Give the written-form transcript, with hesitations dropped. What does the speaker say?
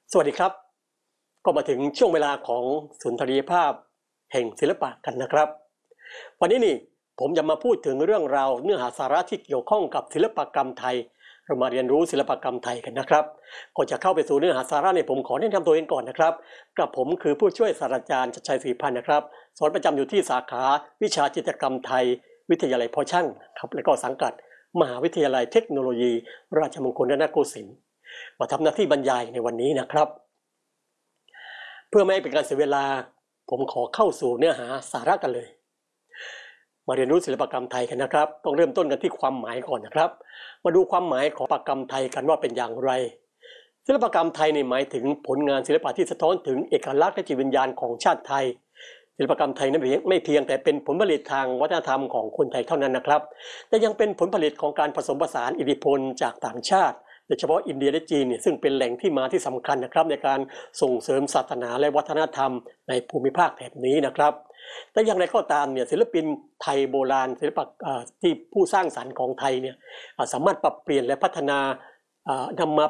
สวัสดีครับก็มาถึงช่วงเวลาของสุนทรียภาพแห่งศิลปะกันนะครับวันนี้ผมจะมาพูดถึงเรื่องราวเนื้อหาสาระที่เกี่ยวข้องกับศิลปกรรมไทยเรามาเรียนรู้ศิลปกรรมไทยกันนะครับก่อนจะเข้าไปสู่เนื้อหาสาระผมขอแนะนำตัวเองก่อนนะครับกับผมคือผู้ช่วยศาสตราจารย์ชัดชัยศรีพันธ์นะครับสอนประจำอยู่ที่สาขาวิชาจิตรกรรมไทยวิทยาลัยพอช่างครับและก็สังกัดมหาวิทยาลัยเทคโนโลยีราชมงคลรัตนโกสินทร์มาทำหน้าที่บรรยายในวันนี้นะครับเพื่อไม่ให้เป็นการเสียเวลาผมขอเข้าสู่เนื้อหาสาระกันเลยมาเรียนรู้ศิลปกรรมไทยกันนะครับต้องเริ่มต้นกันที่ความหมายก่อนนะครับมาดูความหมายของศิลปกรรมไทยกันว่าเป็นอย่างไรศิลปกรรมไทยหมายถึงผลงานศิลปะที่สะท้อนถึงเอกลักษณ์และจิตวิญญาณของชาติไทยศิลปกรรมไทยนั้นไม่เพียงแต่เป็นผลผลิตทางวัฒนธรรมของคนไทยเท่านั้นนะครับแต่ยังเป็นผลผลิตของการผสมผสานอิทธิพลจากต่างชาติโดยเฉพาะอินเดียและจีนซึ่งเป็นแหล่งที่มาที่สำคัญนะครับในการส่งเสริมศาสนาและวัฒนธรรมในภูมิภาคแถบนี้นะครับแต่อย่างไรก็ตามศิลปินไทยโบราณศิลปะที่ผู้สร้างสรรค์ของไทยสามารถปรับเปลี่ยนและพัฒนานำมา